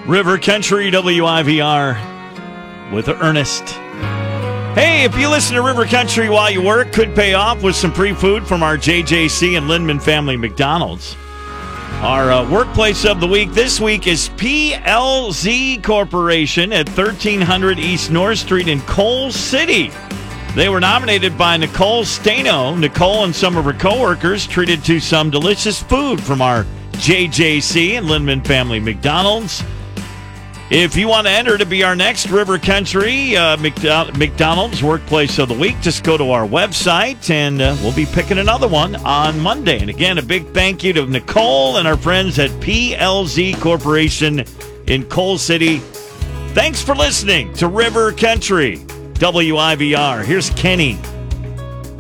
River Country WIVR with Ernest. Hey, if you listen to River Country while you work, could pay off with some free food from our JJC and Lindman Family McDonald's. Our workplace of the week this week is PLZ Corporation at 1300 East North Street in Coal City. They were nominated by Nicole Staino. Nicole and some of her coworkers treated to some delicious food from our JJC and Lindman Family McDonald's. If you want to enter to be our next River Country McDonald's Workplace of the Week, just go to our website, and we'll be picking another one on Monday. And again, a big thank you to Nicole and our friends at PLZ Corporation in Coal City. Thanks for listening to River Country WIVR. Here's Kenny.